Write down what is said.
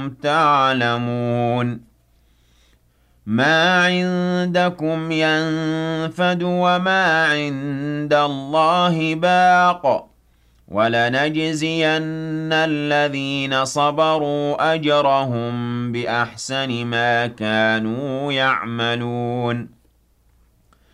كُنتُمْ تَعْلَمُونَ مَا عِندَكُمْ يَنفَدُ وَمَا عِندَ اللَّهِ بَاقٍ وَلَنَجْزِيَنَّ الَّذِينَ صَبَرُوا أَجْرَهُم بِأَحْسَنِ مَا كَانُوا يَعْمَلُونَ